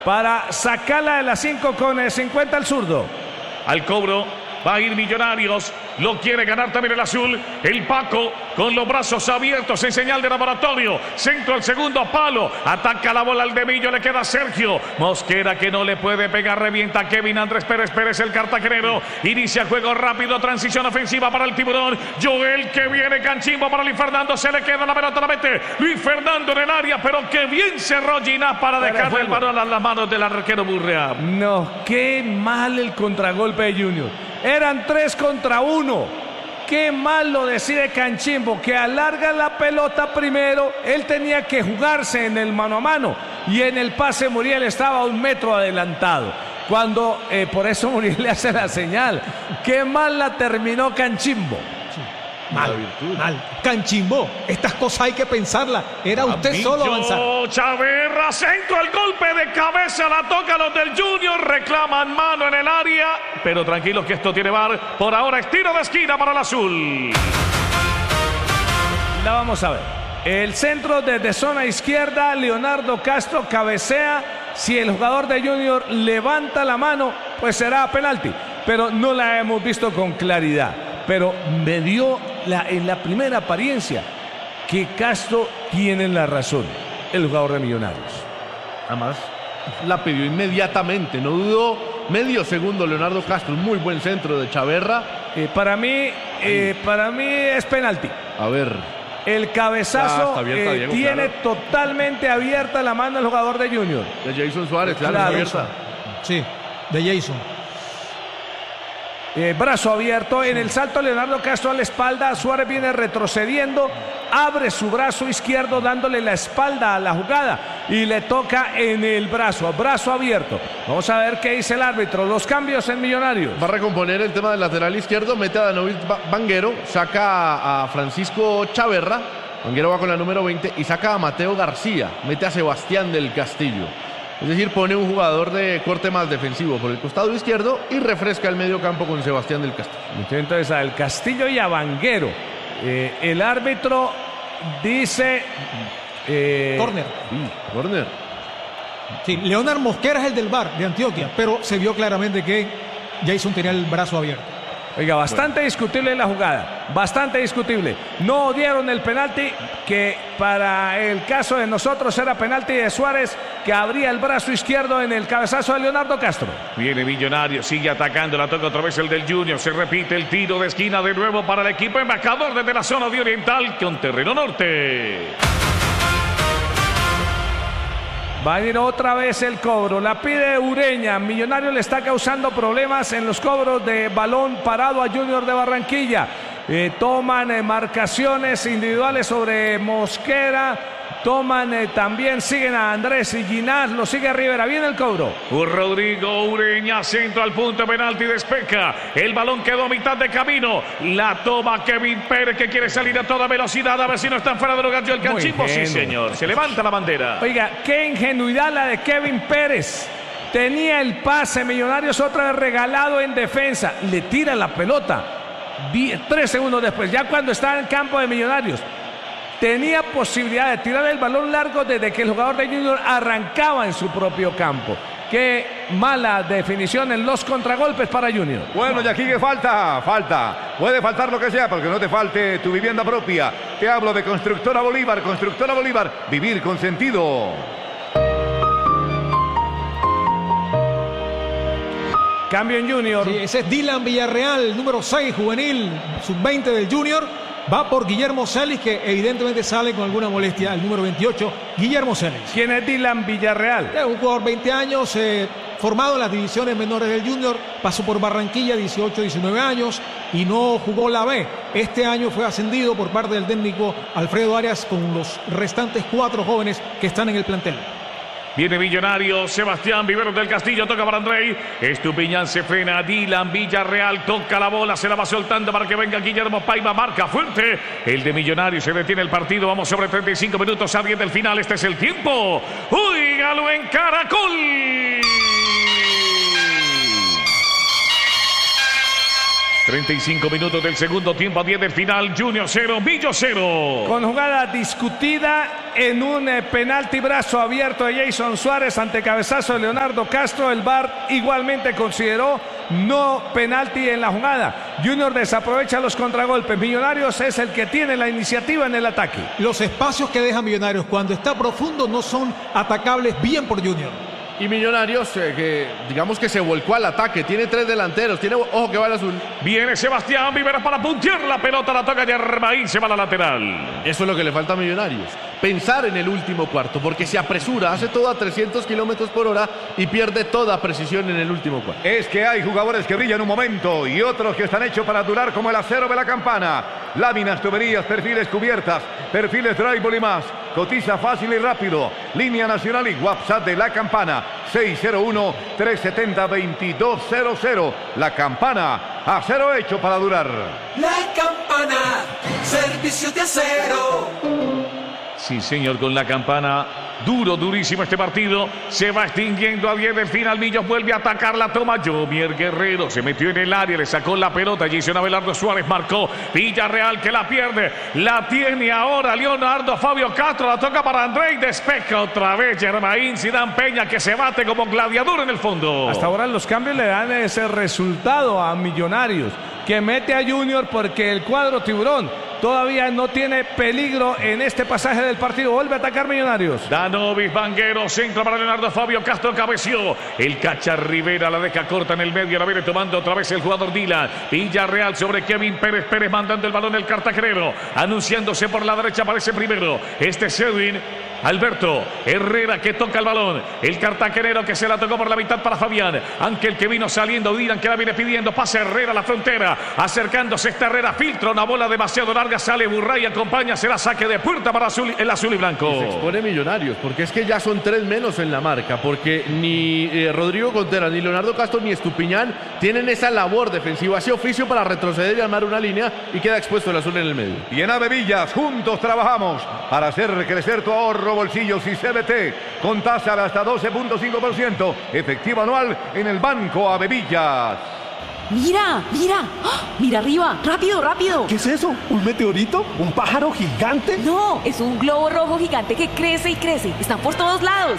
para sacarla de las 5 con 50 al zurdo. Al cobro va a ir Millonarios. Lo quiere ganar también el azul. El Paco con los brazos abiertos en señal de laboratorio. Centro al segundo palo. Ataca la bola al de Millo. Le queda Sergio Mosquera, que no le puede pegar. Revienta Kevin Andrés Pérez, el cartagenero. Inicia juego rápido. Transición ofensiva para el Tiburón. Joel, que viene Canchimbo para Luis Fernando. Se le queda la pelota, la mete Luis Fernando en el área. Pero que bien cerró Ginás para dejarle el balón a las manos del arquero Burrea. No, qué mal el contragolpe de Junior. Eran 3 contra 1. Qué mal lo decide Canchimbo, que alarga la pelota primero. Él tenía que jugarse en el mano a mano. Y en el pase Muriel estaba 1 metro adelantado. Cuando, por eso Muriel le hace la señal. Qué mal la terminó Canchimbo. Mal. Canchimbo, estas cosas hay que pensarlas. Era usted solo avanzar. Chaverra, centro, el golpe de cabeza, la toca los del Junior, reclaman mano en el área, pero tranquilos que esto tiene VAR. Por ahora es tiro de esquina para el azul. La vamos a ver. El centro desde zona izquierda, Leonardo Castro cabecea. Si el jugador de Junior levanta la mano, pues será penalti, pero no la hemos visto con claridad. Pero me dio en la primera apariencia que Castro tiene la razón, el jugador de Millonarios. Además, la pidió inmediatamente, no dudó medio segundo Leonardo Castro. Un muy buen centro de Chaverra. Para mí es penalti. A ver. El cabezazo abierta, Diego, tiene claro. Totalmente abierta la mano del jugador de Junior. De Jason Suárez, claro. Abierta. Sí, de Jason. Brazo abierto en el salto, Leonardo Castro a la espalda. Suárez viene retrocediendo, abre su brazo izquierdo dándole la espalda a la jugada y le toca en el brazo abierto. Vamos a ver qué dice el árbitro. Los cambios en Millonarios. Va a recomponer el tema del lateral izquierdo, mete a Danovic Vanguero, saca a Francisco Chaverra, Vanguero va con la número 20 y saca a Mateo García, mete a Sebastián del Castillo. Es decir, pone un jugador de corte más defensivo por el costado izquierdo y refresca el medio campo con Sebastián del Castillo. Entonces al Castillo y a Vanguero. El árbitro dice... Corner. Corner. Sí, Leonard Mosquera es el del VAR de Antioquia, pero se vio claramente que Jason tenía el brazo abierto. Oiga, bastante discutible la jugada, bastante discutible. No dieron el penalti, que para el caso de nosotros era penalti de Suárez, que abría el brazo izquierdo en el cabezazo de Leonardo Castro. Viene Millonario, sigue atacando, la toca otra vez el del Junior, se repite el tiro de esquina de nuevo para el equipo embajador desde la zona de Oriental con terreno norte. Va a ir otra vez el cobro, la pide Ureña. Millonario le está causando problemas en los cobros de balón parado a Junior de Barranquilla. Toman marcaciones individuales sobre Mosquera. También siguen a Andrés y Ginás, lo sigue Rivera. Viene el cobro. Rodrigo Ureña, centro al punto, penalti, despeja. El balón quedó a mitad de camino. La toma Kevin Pérez, que quiere salir a toda velocidad. A ver si no están fuera de lugar. El Canchimbo, sí señor. Se levanta la bandera. Oiga, qué ingenuidad la de Kevin Pérez. Tenía el pase, Millonarios otra vez regalado en defensa. Le tira la pelota. 3 segundos después, ya cuando está en el campo de Millonarios. Tenía posibilidad de tirar el balón largo desde que el jugador de Junior arrancaba en su propio campo. Qué mala definición en los contragolpes para Junior. Bueno, y aquí que falta. Puede faltar lo que sea, porque no te falte tu vivienda propia. Te hablo de Constructora Bolívar. Constructora Bolívar, vivir con sentido. Cambio en Junior. Sí, ese es Dylan Villarreal, número 6, juvenil, sub-20 del Junior. Va por Guillermo Celis, que evidentemente sale con alguna molestia. El número 28, Guillermo Celis. ¿Quién es Dylan Villarreal? Es un jugador 20 años, formado en las divisiones menores del Junior. Pasó por Barranquilla, 18, 19 años, y no jugó la B. Este año fue ascendido por parte del técnico Alfredo Arias con los restantes 4 jóvenes que están en el plantel. Viene Millonario, Sebastián Viveros del Castillo, toca para Andrei. Estupiñán se frena, Dylan Villarreal toca la bola, se la va soltando para que venga Guillermo Paiva, marca fuerte. El de Millonario, se detiene el partido, vamos sobre 35 minutos a 10 del final, este es el tiempo. ¡Óigalo en Caracol! 35 minutos del segundo tiempo, a 10 del final. Junior 0, Millos 0. Con jugada discutida en un penalti brazo abierto de Jason Suárez ante cabezazo de Leonardo Castro. El VAR igualmente consideró no penalti en la jugada. Junior desaprovecha los contragolpes. Millonarios es el que tiene la iniciativa en el ataque. Los espacios que deja Millonarios cuando está profundo no son atacables bien por Junior. Y Millonarios, que digamos que se volcó al ataque. Tiene 3 delanteros. Tiene, ojo que va el azul. Viene Sebastián Viveros para puntear la pelota. La toca Yermaín, se va a la lateral. Eso es lo que le falta a Millonarios. Pensar en el último cuarto, porque se apresura, hace todo a 300 kilómetros por hora y pierde toda precisión en el último cuarto. Es que hay jugadores que brillan un momento y otros que están hechos para durar como el acero de la campana. Láminas, tuberías, perfiles, cubiertas, perfiles drywall y más. Cotiza fácil y rápido. Línea nacional y WhatsApp de la campana. 601-370-2200. La campana, acero hecho para durar. La campana, servicio de acero. Sí, señor, con la campana. Duro, durísimo este partido. Se va extinguiendo a 10 del final. Millos vuelve a atacar, la toma Jomier Guerrero. Se metió en el área, le sacó la pelota. Jason Abelardo Suárez marcó. Villarreal que la pierde. La tiene ahora Leonardo Fabio Castro. La toca para André y despeja otra vez Yermaín Zidane Peña, que se bate como gladiador en el fondo. Hasta ahora los cambios le dan ese resultado a Millonarios, que mete a Junior porque el cuadro tiburón todavía no tiene peligro en este pasaje del partido. Vuelve a atacar Millonarios. Danovis Vanguero, centro para Leonardo Fabio Castro, cabeció. El Cacha Rivera la deja corta en el medio. La viene tomando otra vez el jugador Dylan. Villarreal sobre Kevin Pérez. Pérez mandando el balón el cartagenero. Anunciándose por la derecha, aparece primero. Este es Edwin Alberto Herrera, que toca el balón. El cartagenero que se la tocó por la mitad para Fabián. Ángel que vino saliendo. Dylan que la viene pidiendo. Pasa Herrera a la frontera. Acercándose esta Herrera. Filtra una bola demasiado larga. Sale Burray, acompaña. Será saque de puerta para el azul y blanco. Se expone Millonarios, porque es que ya son 3 menos en la marca. Porque ni Rodrigo Contreras, ni Leonardo Castro, ni Estupiñán tienen esa labor defensiva, ese oficio para retroceder y armar una línea. Y queda expuesto el azul en el medio. Y en Avevillas, juntos trabajamos para hacer crecer tu ahorro, bolsillos y CBT con tasa de hasta 12.5%, efectivo anual en el Banco Avevillas. Mira, mira, ¡ah! Mira arriba, rápido, rápido. ¿Qué es eso? ¿Un meteorito? ¿Un pájaro gigante? No, es un globo rojo gigante que crece y crece. Están por todos lados.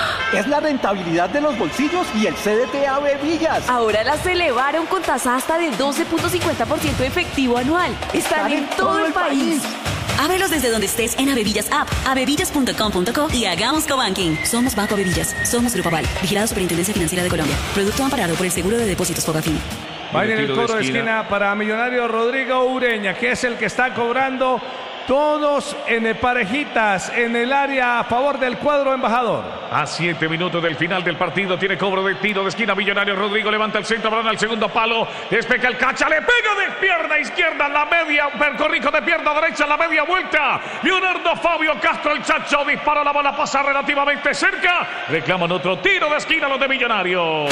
Es la rentabilidad de los bolsillos y el CDT Avevillas. Ahora las elevaron con tasa hasta de 12.50% efectivo anual. Están en todo el país. Ábrelos desde donde estés en Avevillas App, avevillas.com.co y hagamos cobanking. Somos Banco Avevillas, somos Grupo Aval, vigilado Superintendencia Financiera de Colombia. Producto amparado por el Seguro de Depósitos Fogafín. Va en el cobro de esquina para Millonario Rodrigo Ureña, que es el que está cobrando todos en parejitas en el área a favor del cuadro embajador. A 7 minutos del final del partido, tiene cobro de tiro de esquina. Millonario Rodrigo levanta el centro, balón al segundo palo, despeja el Cacha, le pega de pierna izquierda, la media, percorrijo de pierna derecha, la media vuelta. Leonardo Fabio Castro, el Chacho, dispara, la bola pasa relativamente cerca. Reclaman otro tiro de esquina los de Millonarios.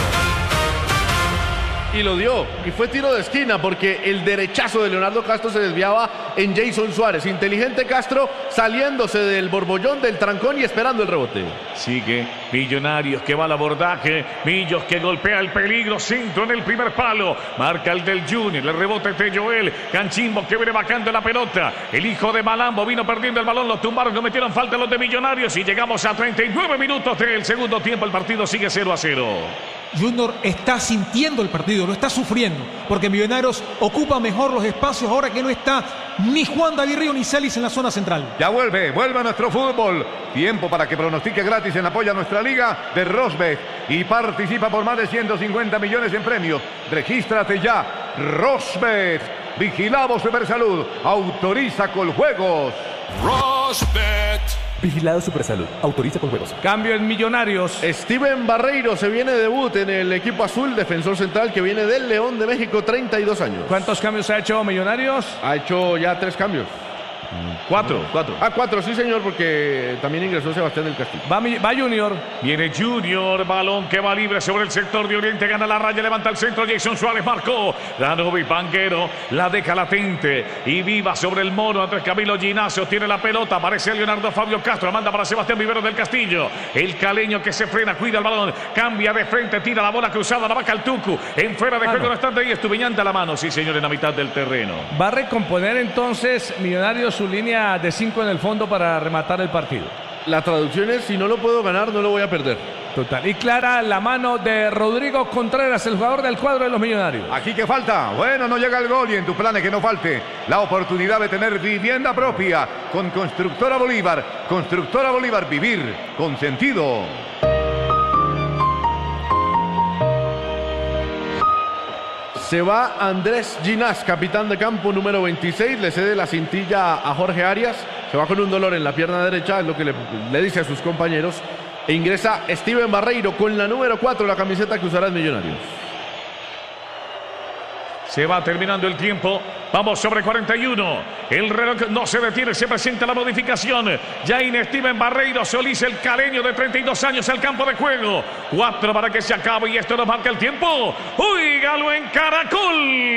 Y lo dio, y fue tiro de esquina porque el derechazo de Leonardo Castro se desviaba en Jason Suárez. Inteligente Castro saliéndose del borbollón, del trancón y esperando el rebote. Sigue Millonarios que va al abordaje. Millos que golpea el peligro, centro en el primer palo. Marca el del Junior, le rebota este Joel. Canchimbo que viene bajando la pelota. El hijo de Malambo vino perdiendo el balón, lo tumbaron, no metieron falta los de Millonarios. Y llegamos a 39 minutos del segundo tiempo. El partido sigue 0-0. Junior está sintiendo el partido, lo está sufriendo, porque Millonarios ocupa mejor los espacios ahora que no está ni Juan David Río ni Celis en la zona central. Ya vuelve a nuestro fútbol. Tiempo para que pronostique gratis en apoyo a nuestra liga de Rosbet y participa por más de 150 millones en premios. Regístrate ya, Rosbet. Vigilamos Supersalud. Autoriza con juegos. Rosbet. Vigilado Supersalud. Autoriza con juegos. Cambio en Millonarios. Steven Barreiro se viene de debut en el equipo azul, defensor central que viene del León de México, 32 años. ¿Cuántos cambios ha hecho Millonarios? Ha hecho ya 3 cambios. Cuatro. Ah, 4, sí señor, porque también ingresó Sebastián del Castillo. Va Junior. Viene Junior, balón que va libre sobre el sector de Oriente, gana la raya, levanta el centro, Jason Suárez marcó, Danovi Vanguero la deja latente y viva sobre el mono, Andrés Camilo Ginazo tiene la pelota, aparece Leonardo Fabio Castro, la manda para Sebastián Vivero del Castillo, el caleño que se frena, cuida el balón, cambia de frente, tira la bola cruzada, la vaca al Tucu, en fuera de juego no está ahí, Estupiñán a la mano, sí señor, en la mitad del terreno. Va a recomponer entonces Millonarios su línea de 5 en el fondo para rematar el partido. La traducción es, si no lo puedo ganar, no lo voy a perder. Total. Y clara la mano de Rodrigo Contreras, el jugador del cuadro de los Millonarios. Aquí que falta. Bueno, no llega el gol y en tu plan es que no falte la oportunidad de tener vivienda propia con Constructora Bolívar. Constructora Bolívar, vivir con sentido. Se va Andrés Ginás, capitán de campo número 26, le cede la cintilla a Jorge Arias, se va con un dolor en la pierna derecha, es lo que le dice a sus compañeros, e ingresa Steven Barreiro con la número 4, la camiseta que usará el Millonarios. Se va terminando el tiempo. Vamos sobre 41. El reloj no se detiene. Se presenta la modificación. Jair Steven Barreiro Solís, el caleño de 32 años al campo de juego. 4 para que se acabe y esto nos marca el tiempo. ¡Óigalo en Caracol!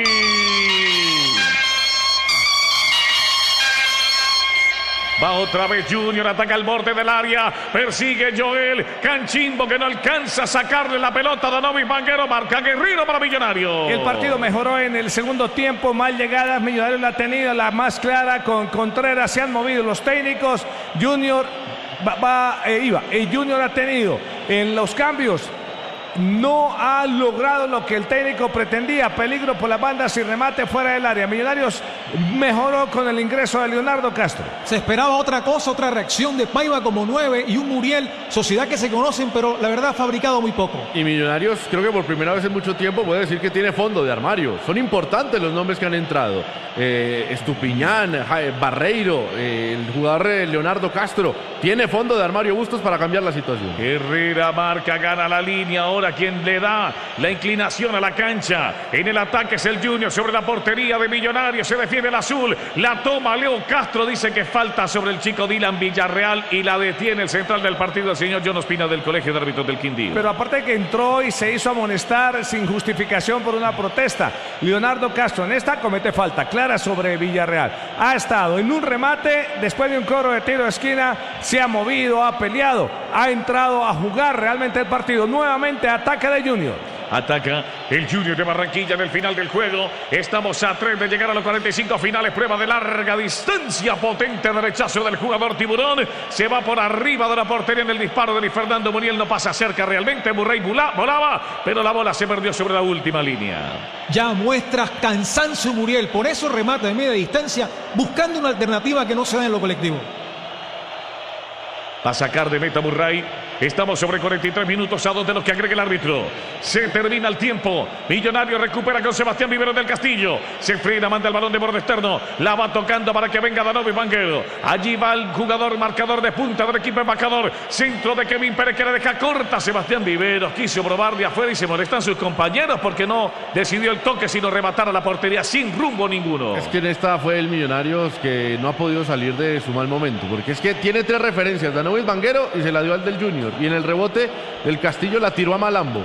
Va otra vez Junior, ataca al borde del área, persigue Joel Canchimbo que no alcanza a sacarle la pelota a Danovi Vanguero, marca Guerrero para Millonarios. El partido mejoró en el segundo tiempo, más llegadas, Millonarios la ha tenido, la más clara con Contreras, se han movido los técnicos, Junior Junior ha tenido en los cambios. No ha logrado lo que el técnico pretendía. Peligro por las bandas y remate fuera del área. Millonarios mejoró con el ingreso de Leonardo Castro. Se esperaba otra cosa, otra reacción de Paiva como 9 y un Muriel, sociedad que se conocen, pero la verdad ha fabricado muy poco. Y Millonarios, creo que por primera vez en mucho tiempo puede decir que tiene fondo de armario. Son importantes los nombres que han entrado. Estupiñán, Barreiro, el jugador Leonardo Castro. Tiene fondo de armario Bustos para cambiar la situación. Herrera marca, gana la línea ahora. Quien le da la inclinación a la cancha en el ataque es el Junior sobre la portería de Millonarios, se defiende el azul, la toma Leo Castro, dice que falta sobre el chico Dylan Villarreal y la detiene el central del partido, el señor John Ospina del Colegio de Árbitros del Quindío. Pero aparte que entró y se hizo amonestar sin justificación por una protesta, Leonardo Castro en esta comete falta clara sobre Villarreal, ha estado en un remate después de un cobro de tiro de esquina, se ha movido, ha peleado, ha entrado a jugar realmente el partido, nuevamente ataque de Junior. Ataca el Junior de Barranquilla en el final del juego. Estamos a 3 de llegar a los 45 finales. Prueba de larga distancia. Potente derechazo del jugador Tiburón. Se va por arriba de la portería en el disparo de Luis Fernando Muriel. No pasa cerca realmente. Murray volaba, pero la bola se perdió sobre la última línea. Ya muestra cansancio Muriel. Por eso remata de media distancia, buscando una alternativa que no se da en lo colectivo. Va a sacar de meta Murray. Estamos sobre 43 minutos a 2 de los que agrega el árbitro. Se termina el tiempo. Millonario recupera con Sebastián Vivero del Castillo. Se frena, manda el balón de borde externo. La va tocando para que venga Danovi Vanguero. Allí va el jugador marcador de punta del equipo embajador. Centro de Kevin Pérez que la deja corta. Sebastián Vivero quiso probar de afuera y se molestan sus compañeros porque no decidió el toque sino rematar a la portería sin rumbo ninguno. Es que en esta fue el Millonarios que no ha podido salir de su mal momento. Porque es que tiene 3 referencias. Danovi Vanguero y se la dio al del Junior. Y en el rebote del Castillo la tiró a Malambo.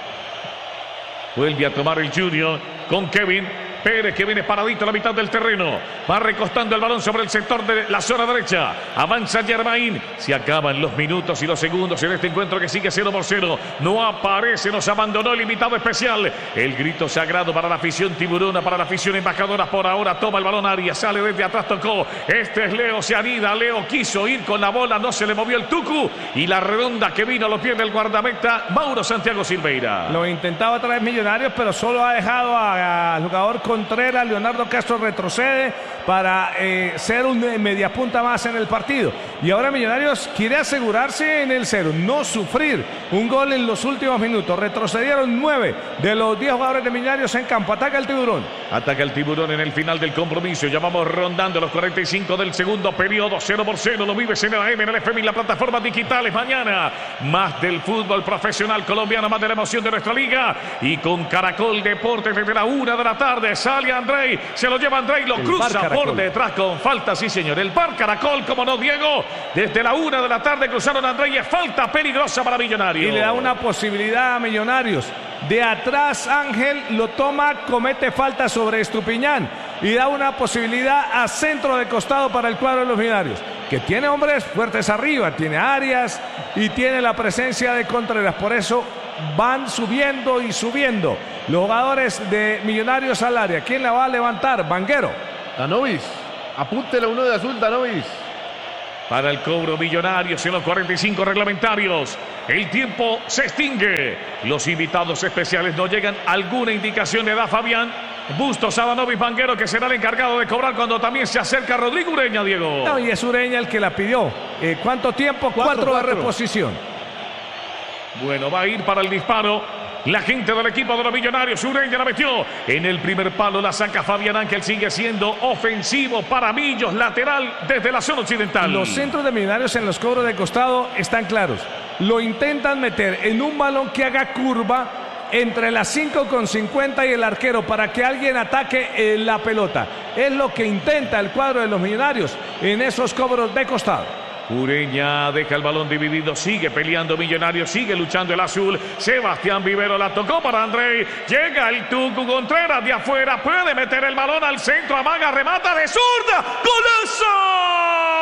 Vuelve a tomar el Junior con Kevin Pérez que viene paradito a la mitad del terreno. Va recostando el balón sobre el sector de la zona derecha. Avanza Germain. Se acaban los minutos y los segundos en este encuentro que sigue 0-0. No aparece, nos abandonó el invitado especial. El grito sagrado para la afición tiburona, para la afición embajadora. Por ahora toma el balón Arias, sale desde atrás, tocó. Este es Leo, se anida. Leo quiso ir con la bola, no se le movió el tucu. Y la redonda que vino lo pierde el guardameta Mauro Santiago Silveira. Lo intentaba otra vez Millonarios, pero solo ha dejado al jugador Contreras. Leonardo Castro retrocede para ser un mediapunta más en el partido. Y ahora Millonarios quiere asegurarse en el 0, no sufrir un gol en los últimos minutos. Retrocedieron 9 de los 10 jugadores de Millonarios en campo. Ataca el Tiburón. Ataca el Tiburón en el final del compromiso. Ya vamos rondando los 45 del segundo periodo. 0-0. Lo vives en el AM, en el FM y las plataformas digitales. Mañana más del fútbol profesional colombiano, más de la emoción de nuestra liga. Y con Caracol Deportes desde la 1 de la tarde. sale Andrei, se lo lleva Andrei, lo cruza por detrás con falta, sí señor. El bar Caracol, como no, Diego, desde la 1 de la tarde cruzaron a Andrei, es falta peligrosa para Millonarios. Y le da una posibilidad a Millonarios. De atrás Ángel lo toma, comete falta sobre Estupiñán y da una posibilidad a centro de costado para el cuadro de los Millonarios, que tiene hombres fuertes arriba, tiene Arias y tiene la presencia de Contreras. Por eso van subiendo y subiendo los jugadores de Millonarios al área. ¿Quién la va a levantar? Vanguero. Danovis, apúntele uno de azul, Danovis. Para el cobro Millonarios en los 45 reglamentarios. El tiempo se extingue. Los invitados especiales no llegan. ¿Alguna indicación le da Fabián Bustos a Danovis Vanguero, que será el encargado de cobrar cuando también se acerca Rodrigo Ureña, Diego? No, y es Ureña el que la pidió. ¿Cuánto tiempo? 4 de reposición. Bueno, va a ir para el disparo la gente del equipo de los Millonarios. Ureña la metió en el primer palo, la saca Fabián Ángel. Sigue siendo ofensivo para Millos, lateral desde la zona occidental. Los centros de Millonarios en los cobros de costado están claros. Lo intentan meter en un balón que haga curva entre las 5,50 y el arquero para que alguien ataque la pelota. Es lo que intenta el cuadro de los Millonarios en esos cobros de costado. Ureña deja el balón dividido, sigue peleando Millonarios, sigue luchando el azul. Sebastián Vivero la tocó para Andrei. Llega el Tucu Contreras de afuera, puede meter el balón al centro, amaga, remata de zurda. ¡Golazo!